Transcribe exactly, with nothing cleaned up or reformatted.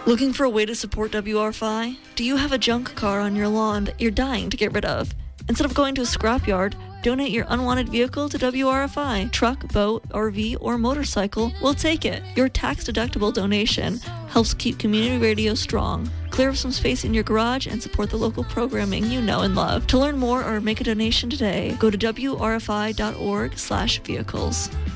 Looking for a way to support W R F I? Do you have a junk car on your lawn that you're dying to get rid of? Instead of going to a scrapyard, donate your unwanted vehicle to W R F I. Truck, boat, R V, or motorcycle, we'll take it. Your tax-deductible donation helps keep community radio strong. Clear up some space in your garage and support the local programming you know and love. To learn more or make a donation today, go to W R F I dot org slash vehicles.